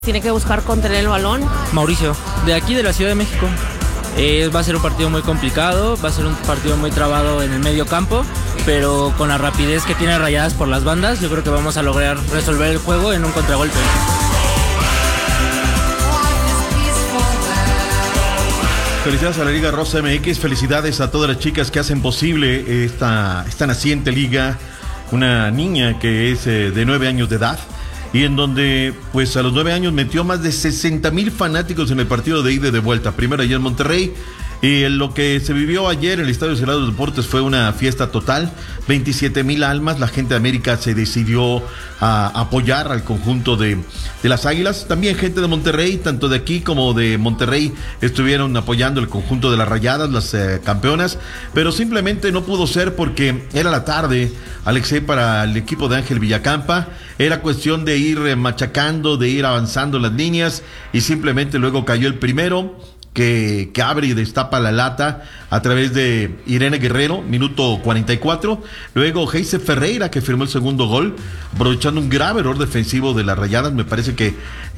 Tiene que buscar contener el balón. Mauricio, de aquí de la Ciudad de México. Va a ser un partido muy complicado, va a ser un partido muy trabado en el medio campo, pero con la rapidez que tiene Rayadas por las bandas, yo creo que vamos a lograr resolver el juego en un contragolpe. Felicidades a la Liga Rosa MX, felicidades a todas las chicas que hacen posible esta naciente liga, una niña que es de 9 años de edad, y en donde pues a los 9 años metió más de 60,000 fanáticos en el partido de ida y de vuelta, primero allá en Monterrey. Y lo que se vivió ayer en el Estadio Celado de los Deportes fue una fiesta total, 27,000 almas, la gente de América se decidió a apoyar al conjunto de las Águilas, también gente de Monterrey, tanto de aquí como de Monterrey estuvieron apoyando el conjunto de las Rayadas, las campeonas, pero simplemente no pudo ser porque era la tarde, Alexei, para el equipo de Ángel Villacampa, era cuestión de ir machacando, de ir avanzando las líneas y simplemente luego cayó el primero, que abre y destapa la lata a través de Irene Guerrero, minuto 44. Luego Heise Ferreira, que firmó el segundo gol, aprovechando un grave error defensivo de las Rayadas. Me parece que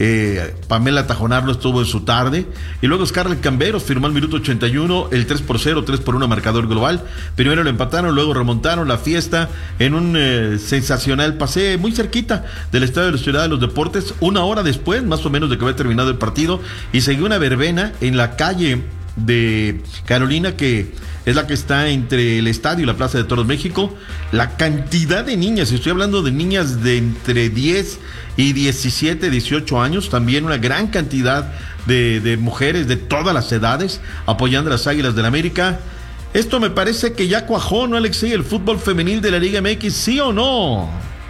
Pamela Tajonar no estuvo en su tarde. Y luego Scarlett Camberos firmó el minuto 81, el 3-0, 3-1 marcador global. Primero lo empataron, luego remontaron la fiesta en un sensacional pase muy cerquita del Estadio de la Ciudad de los Deportes, una hora después, más o menos, de que había terminado el partido, y siguió una verbena en la calle de Carolina, que es la que está entre el estadio y la Plaza de Toros México. La cantidad de niñas, estoy hablando de niñas de entre 10 y 17, 18 años, también una gran cantidad de mujeres de todas las edades apoyando a las Águilas del América. Esto me parece que ya cuajó, ¿no, Alexei? El fútbol femenil de la Liga MX, ¿sí o no?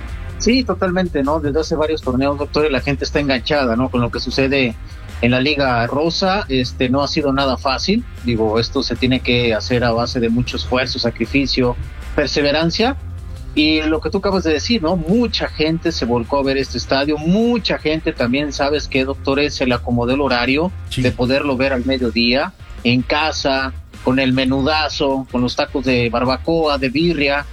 Sí, totalmente, ¿no? Desde hace varios torneos, doctor, la gente está enganchada, ¿no? Con lo que sucede en la Liga Rosa. No ha sido nada fácil. Digo, esto se tiene que hacer a base de mucho esfuerzo, sacrificio, perseverancia. Y lo que tú acabas de decir, ¿no? Mucha gente se volcó a ver este estadio. Mucha gente también, ¿sabes qué, doctores? Se le acomodó el horario de poderlo ver al mediodía, en casa, con el menudazo, con los tacos de barbacoa, de birria,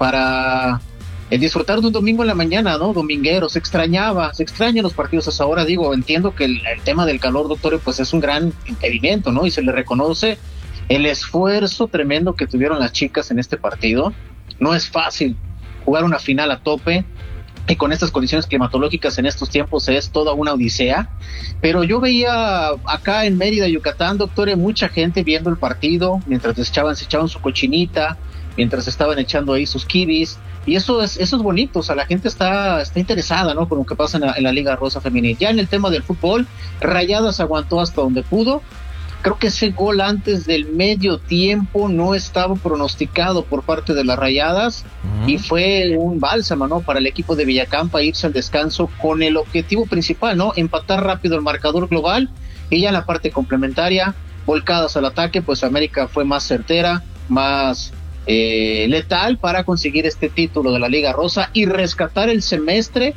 para disfrutar de un domingo en la mañana, ¿no? Dominguero, se extrañan los partidos a esa hora. Digo, entiendo que el tema del calor, doctor, pues es un gran impedimento, ¿no? Y se le reconoce el esfuerzo tremendo que tuvieron las chicas en este partido. No es fácil jugar una final a tope, y con estas condiciones climatológicas en estos tiempos es toda una odisea. Pero yo veía acá en Mérida, Yucatán, doctor, mucha gente viendo el partido, mientras se echaban su cochinita, mientras estaban echando ahí sus kibis, y eso es bonito. O sea, la gente está interesada, ¿no? Con lo que pasa en la Liga Rosa Femenil. Ya en el tema del fútbol, Rayadas aguantó hasta donde pudo. Creo que ese gol antes del medio tiempo no estaba pronosticado por parte de las Rayadas, y fue un bálsamo, ¿no? Para el equipo de Villacampa irse al descanso con el objetivo principal, ¿no? Empatar rápido el marcador global, y ya en la parte complementaria, volcadas al ataque, pues América fue más certera, más letal para conseguir este título de la Liga Rosa y rescatar el semestre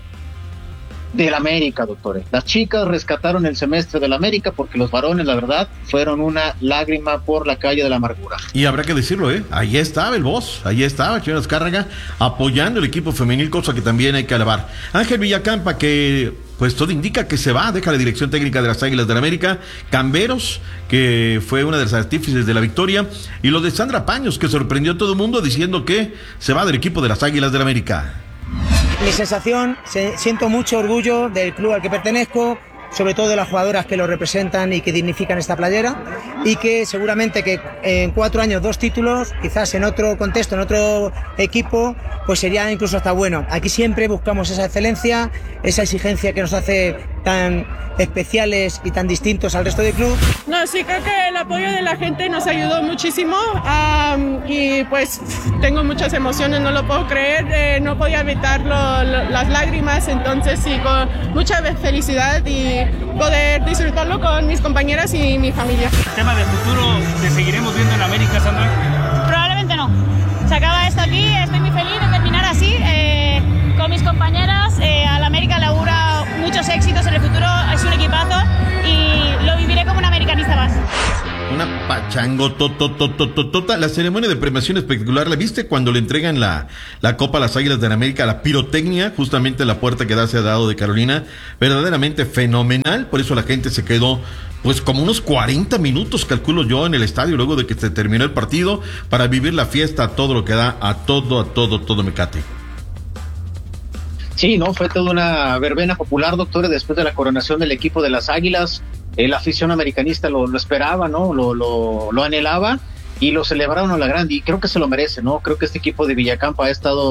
del América, doctores. Las chicas rescataron el semestre del América, porque los varones, la verdad, fueron una lágrima por la calle de la amargura. Y habrá que decirlo, ahí estaba el boss, ahí estaba Chino Azcárraga apoyando el equipo femenil, cosa que también hay que alabar. Ángel Villacampa, que pues todo indica que se va, deja la dirección técnica de las Águilas del América. Camberos, que fue una de las artífices de la victoria, y lo de Sandra Paños, que sorprendió a todo el mundo diciendo que se va del equipo de las Águilas del América. Mi sensación, siento mucho orgullo del club al que pertenezco, sobre todo de las jugadoras que lo representan y que dignifican esta playera, y que seguramente que en 4 años 2 títulos, quizás en otro contexto, en otro equipo, pues sería incluso hasta bueno. Aquí siempre buscamos esa excelencia, esa exigencia que nos hace tan especiales y tan distintos al resto del club. No, sí, creo que el apoyo de la gente nos ayudó muchísimo, y pues tengo muchas emociones, no lo puedo creer, no podía evitar las lágrimas, entonces sí, con mucha felicidad y poder disfrutarlo con mis compañeras y mi familia. ¿El tema del futuro te seguiremos viendo en América, Sandra? Probablemente no. Se acaba esto aquí, estoy muy feliz de terminar así, con mis compañeras. Al América le auguro muchos éxitos en el futuro, es un equipazo y lo viviré como una americanista más. Una pachangotototototota. La ceremonia de premiación espectacular, ¿la viste cuando le entregan la Copa a las Águilas de la América? La pirotecnia, justamente en la puerta que se ha dado de Carolina, verdaderamente fenomenal. Por eso la gente se quedó pues como unos 40 minutos, calculo yo, en el estadio luego de que se terminó el partido, para vivir la fiesta a todo lo que da, a todo Mecate. Sí, no, fue toda una verbena popular, doctor, después de la coronación del equipo de las Águilas. La afición americanista lo esperaba, ¿no? Lo anhelaba y lo celebraron a la grande, y creo que se lo merece, ¿no? Creo que este equipo de Villacampa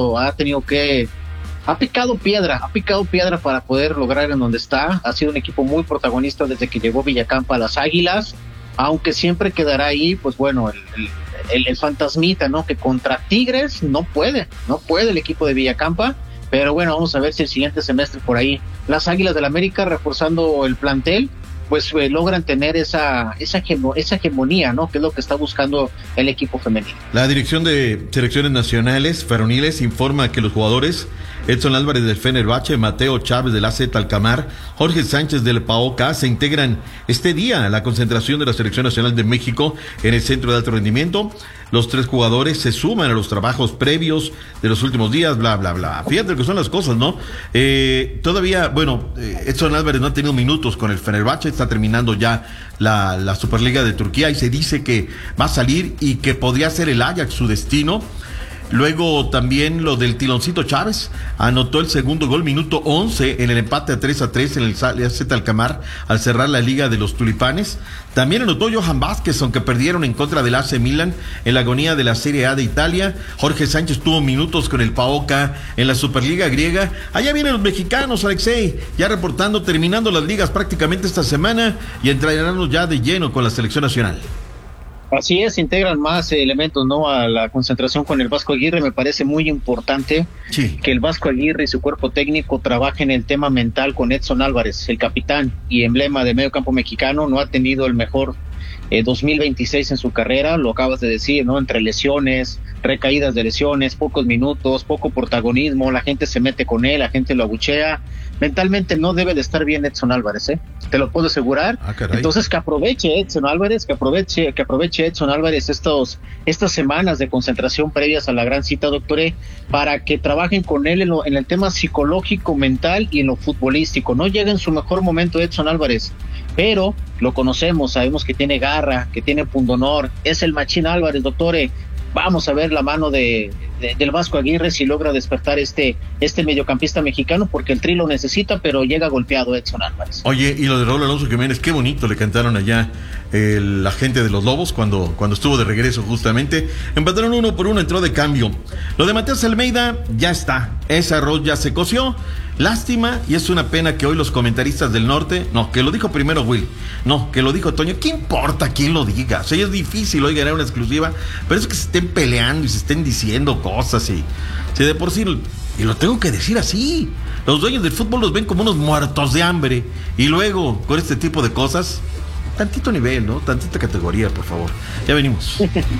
ha picado piedra para poder lograr en donde está. Ha sido un equipo muy protagonista desde que llegó Villacampa a las Águilas, aunque siempre quedará ahí, pues bueno, el fantasmita, ¿no? Que contra Tigres no puede el equipo de Villacampa. Pero bueno, vamos a ver si el siguiente semestre por ahí las Águilas del América, reforzando el plantel, pues logran tener esa hegemonía, ¿no? Que es lo que está buscando el equipo femenino. La Dirección de Selecciones Nacionales Varoniles informa que los jugadores Edson Álvarez del Fenerbahce, Mateo Chávez del AZ Alkmaar, Jorge Sánchez del PAOK se integran este día a la concentración de la Selección Nacional de México en el Centro de Alto Rendimiento. Los 3 jugadores se suman a los trabajos previos de los últimos días, bla, bla, bla. Fíjate lo que son las cosas, ¿no? Todavía, bueno, Edson Álvarez no ha tenido minutos con el Fenerbahce, está terminando ya la Superliga de Turquía y se dice que va a salir y que podría ser el Ajax su destino. Luego también lo del Tiloncito Chávez, anotó el segundo gol, minuto 11, en el empate a 3-3 en el AZ Alkmaar, al cerrar la Liga de los Tulipanes. También anotó Johan Vázquez, aunque perdieron en contra del AC Milan en la agonía de la Serie A de Italia. Jorge Sánchez tuvo minutos con el PAOK en la Superliga griega. Allá vienen los mexicanos, Alexei, ya reportando, terminando las ligas prácticamente esta semana y entrarán ya de lleno con la selección nacional. Así es, integran más elementos, ¿no? A la concentración con el Vasco Aguirre. Me parece muy importante que el Vasco Aguirre y su cuerpo técnico trabajen el tema mental con Edson Álvarez, el capitán y emblema de medio campo mexicano. No ha tenido el mejor 2026 en su carrera, lo acabas de decir, ¿no? Entre lesiones, recaídas de lesiones, pocos minutos, poco protagonismo, la gente se mete con él, la gente lo abuchea. Mentalmente no debe de estar bien Edson Álvarez, te lo puedo asegurar. Entonces que aproveche Edson Álvarez, que aproveche Edson Álvarez estas semanas de concentración previas a la gran cita, doctor, para que trabajen con él en el tema psicológico, mental y en lo futbolístico. No llega en su mejor momento Edson Álvarez, pero lo conocemos, sabemos que tiene garra, que tiene pundonor, es el Machín Álvarez, doctor. Vamos a ver la mano del Vasco Aguirre si logra despertar este mediocampista mexicano, porque el Tri lo necesita, pero llega golpeado Edson Álvarez. Oye, y lo de Raúl Alonso Jiménez, qué bonito le cantaron allá la gente de los Lobos cuando estuvo de regreso justamente. Empataron 1-1, entró de cambio. Lo de Matías Almeida ya está, ese arroz ya se coció. Lástima, y es una pena que hoy los comentaristas del norte, no, que lo dijo primero Will, no, que lo dijo Toño, ¿qué importa quién lo diga? O sea, es difícil hoy ganar una exclusiva, pero es que se estén peleando y se estén diciendo cosas y de por sí, y lo tengo que decir así, los dueños del fútbol los ven como unos muertos de hambre, y luego, con este tipo de cosas, tantito nivel, ¿no? Tantita categoría, por favor. Ya venimos.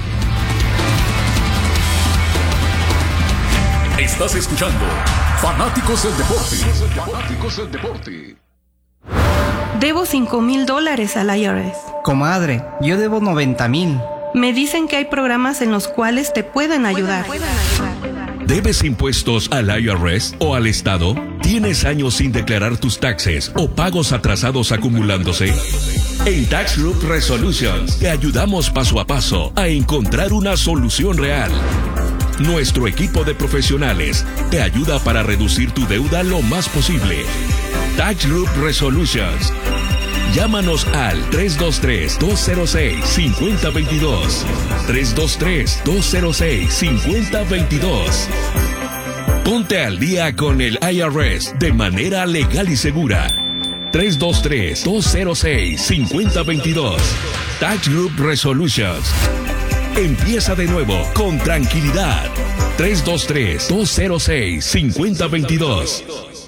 Estás escuchando Fanáticos del Deporte. Fanáticos del Deporte. Debo $5,000 al IRS. Comadre, yo debo 90,000. Me dicen que hay programas en los cuales te pueden ayudar. ¿Debes impuestos al IRS o al Estado? ¿Tienes años sin declarar tus taxes o pagos atrasados acumulándose? En Tax Group Resolutions te ayudamos paso a paso a encontrar una solución real. Nuestro equipo de profesionales te ayuda para reducir tu deuda lo más posible. Tax Group Resolutions. Llámanos al 323-206-5022. 323-206-5022. Ponte al día con el IRS de manera legal y segura. 323-206-5022. Tax Group Resolutions. Empieza de nuevo con tranquilidad. 323-206-5022.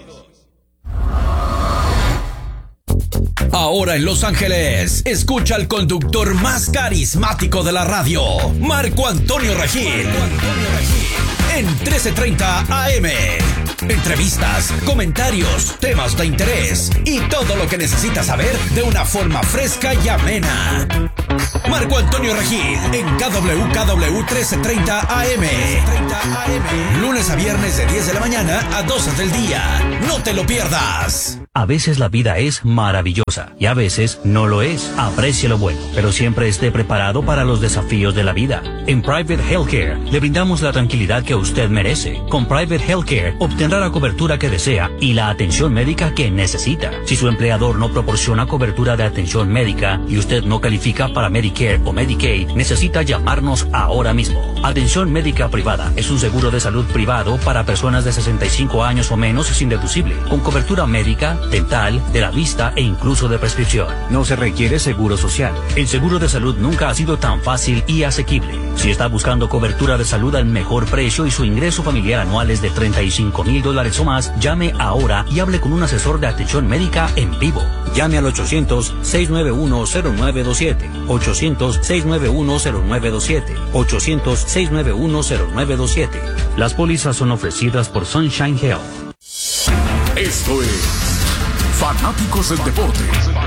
Ahora en Los Ángeles, escucha al conductor más carismático de la radio, Marco Antonio Regil. En 1330 AM. Entrevistas, comentarios, temas de interés y todo lo que necesitas saber de una forma fresca y amena. Marco Antonio Regil en KWKW 1330 AM. Lunes a viernes de 10 de la mañana a 12 del día. No te lo pierdas. A veces la vida es maravillosa y a veces no lo es. Aprecie lo bueno, pero siempre esté preparado para los desafíos de la vida. En Private Healthcare le brindamos la tranquilidad que usted merece. Con Private Healthcare obtendrá la cobertura que desea y la atención médica que necesita. Si su empleador no proporciona cobertura de atención médica y usted no califica para Medicare o Medicaid, necesita llamarnos ahora mismo. Atención médica privada es un seguro de salud privado para personas de 65 años o menos sin deducible, con cobertura médica, dental, de la vista e incluso de prescripción. No se requiere seguro social. El seguro de salud nunca ha sido tan fácil y asequible. Si está buscando cobertura de salud al mejor precio y su ingreso familiar anual es de $35,000 o más, llame ahora y hable con un asesor de atención médica en vivo. Llame al 800-691-0927, 800-691-0927, 800-691-0927. Las pólizas son ofrecidas por Sunshine Health. Esto es Fanáticos del Deporte.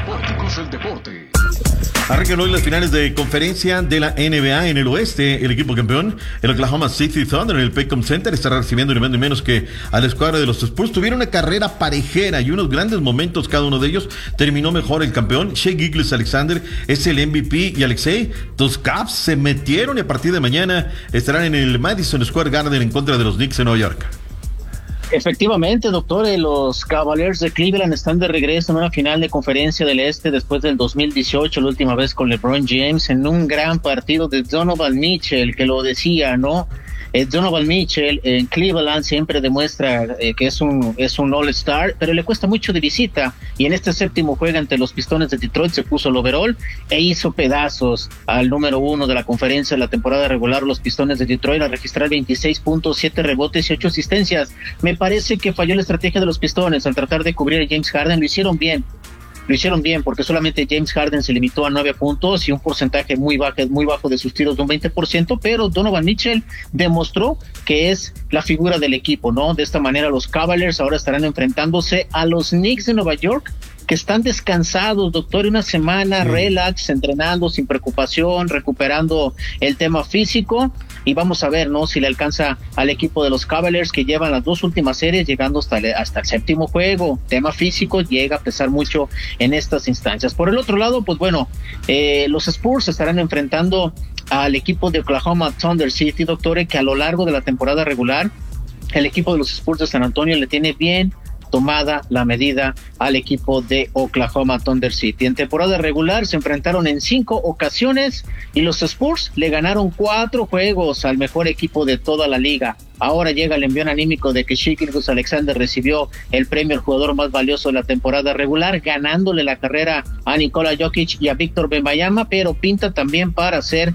Arrancan hoy las finales de conferencia de la NBA en el oeste. El equipo campeón, el Oklahoma City Thunder, en el Paycom Center, estará recibiendo ni más ni menos que a la escuadra de los Spurs. Tuvieron una carrera parejera y unos grandes momentos cada uno de ellos. Terminó mejor el campeón. Shai Gilgeous-Alexander es el MVP y Alexei. Dos Cavs se metieron y a partir de mañana estarán en el Madison Square Garden en contra de los Knicks en Nueva York. Efectivamente, doctor, los Cavaliers de Cleveland están de regreso en una final de conferencia del Este después del 2018, la última vez con LeBron James, en un gran partido de Donovan Mitchell, que lo decía, ¿no? Donovan Mitchell en Cleveland siempre demuestra que es un All-Star, pero le cuesta mucho de visita, y en este séptimo juego ante los Pistones de Detroit se puso el overall e hizo pedazos al número 1 de la conferencia de la temporada regular, los Pistones de Detroit, a registrar 26 puntos, 7 rebotes y 8 asistencias. Me parece que falló la estrategia de los Pistones al tratar de cubrir a James Harden. Lo hicieron bien porque solamente James Harden se limitó a 9 puntos y un porcentaje muy bajo de sus tiros de un 20%, pero Donovan Mitchell demostró que es la figura del equipo, ¿no? De esta manera los Cavaliers ahora estarán enfrentándose a los Knicks de Nueva York, que están descansados, doctor, una semana relax, entrenando sin preocupación, recuperando el tema físico, y vamos a ver, ¿no?, si le alcanza al equipo de los Cavaliers, que llevan las dos últimas series llegando hasta el séptimo juego. Tema físico llega a pesar mucho en estas instancias. Por el otro lado, pues bueno, los Spurs estarán enfrentando al equipo de Oklahoma Thunder City, doctor, que a lo largo de la temporada regular el equipo de los Spurs de San Antonio le tiene bien tomada la medida al equipo de Oklahoma Thunder City. En temporada regular se enfrentaron en 5 ocasiones y los Spurs le ganaron 4 juegos al mejor equipo de toda la liga. Ahora llega el envión anímico de que Shai Gilgeous-Alexander recibió el premio al jugador más valioso de la temporada regular, ganándole la carrera a Nikola Jokic y a Víctor Wembanyama, pero pinta también para hacer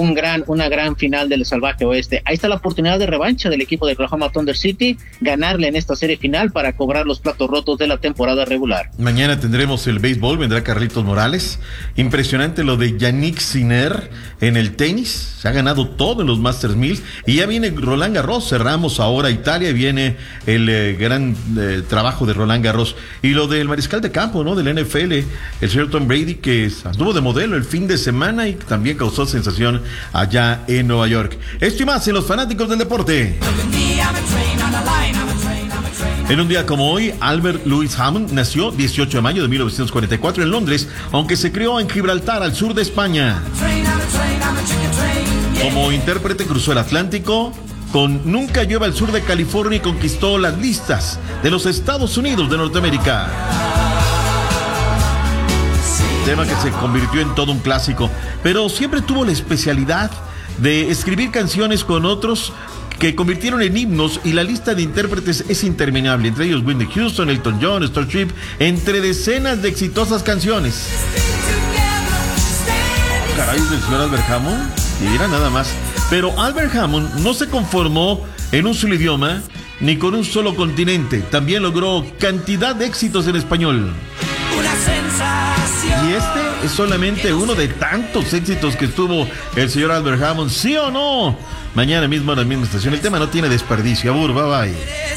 una gran final del salvaje oeste. Ahí está la oportunidad de revancha del equipo de Oklahoma Thunder City, ganarle en esta serie final para cobrar los platos rotos de la temporada regular. Mañana tendremos el béisbol, vendrá Carlitos Morales. Impresionante lo de Yannick Sinner en el tenis, se ha ganado todo en los Masters 1000 y ya viene Roland Garros. Cerramos ahora Italia y viene el gran trabajo de Roland Garros. Y lo del mariscal de campo, ¿no?, del NFL, el señor Tom Brady, que estuvo de modelo el fin de semana y también causó sensación allá en Nueva York. Esto y más en los Fanáticos del Deporte. En un día como hoy, Albert Louis Hammond nació 18 de mayo de 1944 en Londres, aunque se crió en Gibraltar, al sur de España. Como intérprete cruzó el Atlántico con Nunca llueve al sur de California y conquistó las listas de los Estados Unidos de Norteamérica. Tema que se convirtió en todo un clásico, pero siempre tuvo la especialidad de escribir canciones con otros que convirtieron en himnos, y la lista de intérpretes es interminable, entre ellos Whitney Houston, Elton John, Starship, entre decenas de exitosas canciones. Caray, del señor Albert Hammond, y era nada más. Pero Albert Hammond no se conformó en un solo idioma ni con un solo continente, también logró cantidad de éxitos en español. Y este es solamente uno de tantos éxitos que tuvo el señor Albert Hammond, ¿sí o no? Mañana mismo en la misma estación. El tema no tiene desperdicio. Abur, bye bye.